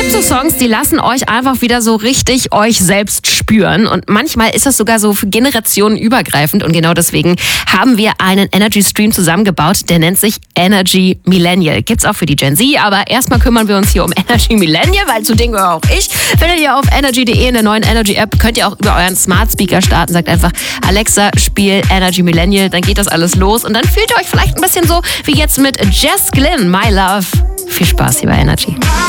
gibt so Songs, die lassen euch einfach wieder so richtig euch selbst spüren. Und manchmal ist das sogar so für Generationen übergreifend. Und genau deswegen haben wir einen Energy Stream zusammengebaut. Der nennt sich Energy Millennial. Gibt's auch für die Gen Z. Aber erstmal kümmern wir uns hier um Energy Millennial, weil zu denen gehöre auch ich. Findet ihr auf energy.de in der neuen Energy App. Könnt ihr auch über euren Smart Speaker starten. Sagt einfach, Alexa, spiel Energy Millennial. Dann geht das alles los. Und dann fühlt ihr euch vielleicht ein bisschen so wie jetzt mit Jess Glynn, My Love. Viel Spaß hier bei Energy.